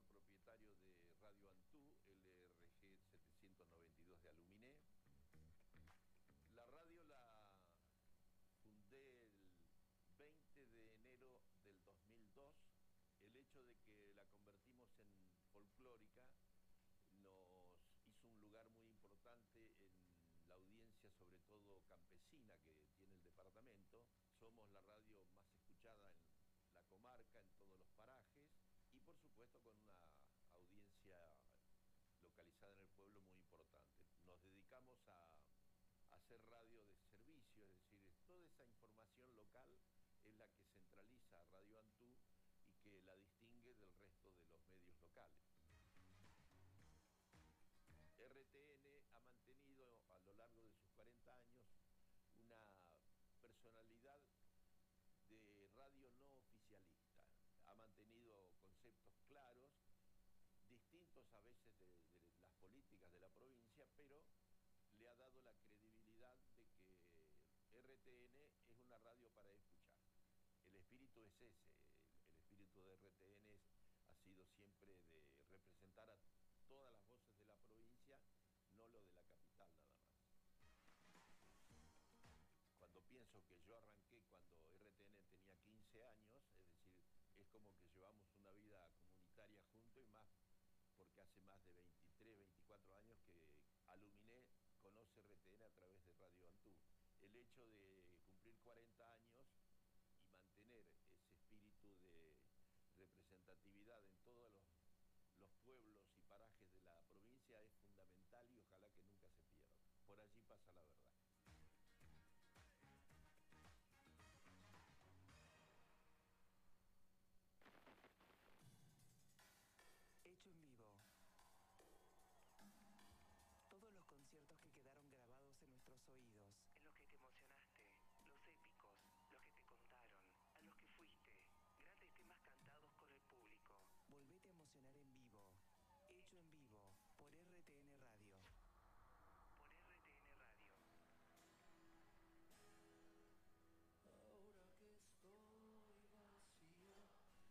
actual propietario de Radio Antú, LRG 792 de Aluminé. La radio la fundé el 20 de enero del 2002. El hecho de que la convertimos en folclórica nos hizo un lugar muy importante en la audiencia, sobre todo campesina, que tiene el departamento. Somos la radio más escuchada en la comarca, en todos los parajes, y por supuesto con una audiencia localizada en el pueblo muy importante. Nos dedicamos a hacer radio de servicio, es decir, toda esa información local es la que centraliza Radio Antú y que la distingue del resto de los medios locales. RTN ha mantenido a lo largo de sus 40 años una personalidad de radio no oficialista. Ha mantenido conceptos claros, distintos a veces de las políticas de la provincia, pero le ha dado la credibilidad de que RTN es una radio para escuchar. El espíritu es ese, el espíritu de RTN ha sido siempre de representar a todas las voces de la provincia, no lo de la capital nada más. Cuando pienso que yo arranqué cuando RTN tenía 15 años, es decir, es como que llevamos una vida comunitaria juntos, y más porque hace más de 23, 24 años que Aluminé conoce RTN a través de Radio Antú. El hecho de cumplir 40 años y mantener ese espíritu de representatividad en todos los pueblos y parajes de la provincia es fundamental, y ojalá que nunca se pierda. Por allí pasa la verdad.